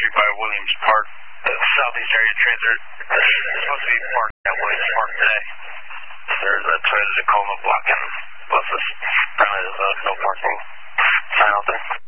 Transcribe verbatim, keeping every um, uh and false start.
Street by Williams Park. The southeast area trains are supposed to be parked at Williams Park today. There's a Toyota Tacoma blocking buses. Apparently there's a no parking sign out there.